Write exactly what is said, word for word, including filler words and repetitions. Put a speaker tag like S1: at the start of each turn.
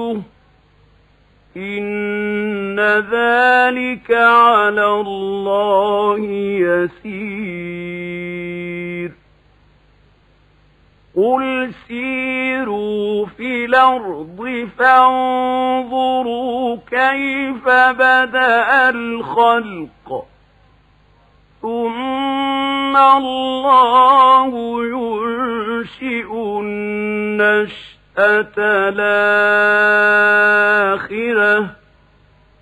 S1: وَرَسُولُهُ إِنَّ ذَلِكَ عَلَى اللَّهِ يَسِيرٌ قُلْ سِيرُوا فِي الْأَرْضِ فَانظُرُوا كَيْفَ بَدَأَ الْخَلْقَ ثُمَّ اللَّهُ يُنشِئُ النَّشْأَةَ الْآخِرَةَ